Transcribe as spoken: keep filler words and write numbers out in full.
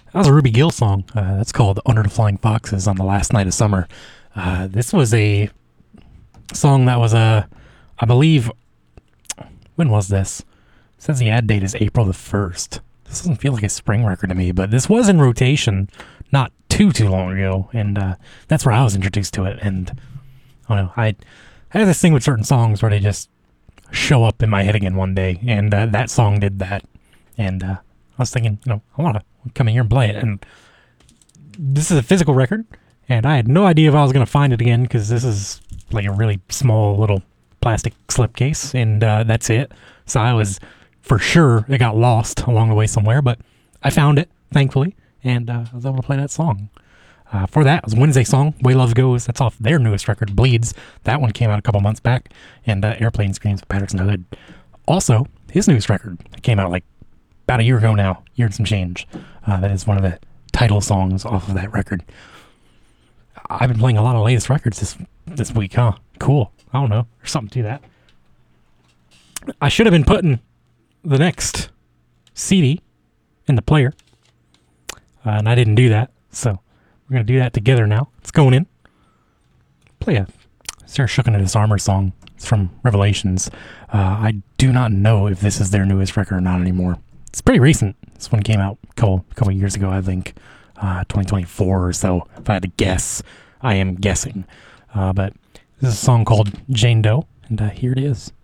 That was a Ruby Gill song. Uh, that's called Under the Flying Foxes on the Last Night of Summer. Uh, this was a song that was, uh, I believe, when was this? It says the ad date is April the first. This doesn't feel like a spring record to me, but this was in rotation not too, too long ago, and uh, that's where I was introduced to it. And I don't know, I, I have this thing with certain songs where they just show up in my head again one day, and uh, that song did that. And uh, I was thinking, you know, I want to come in here and play it. And this is a physical record, and I had no idea if I was going to find it again because this is like a really small little plastic slipcase, and uh, that's it. So I was for sure it got lost along the way somewhere, but I found it, thankfully, and uh, I was able to play that song. Uh, for that, it was a Wednesday song, Way Love Goes. That's off their newest record, Bleeds. That one came out a couple months back, and uh, Airplane Screams with Patterson Hood. Also, his newest record came out like about a year ago now, year and some change. Uh, that is one of the title songs off of that record. I've been playing a lot of latest records this this week, huh? Cool. I don't know. There's something to that. I should have been putting the next C D in the player, uh, and I didn't do that, so we're going to do that together now. It's going in. Play a Sarah Shook and the Disarmer song. It's from Revelations. Uh, I do not know if this is their newest record or not anymore. It's pretty recent. This one came out a couple, couple years ago, I think. Uh, twenty twenty-four or so, if I had to guess. I am guessing. Uh, but this is a song called Jane Doe, and uh, here it is.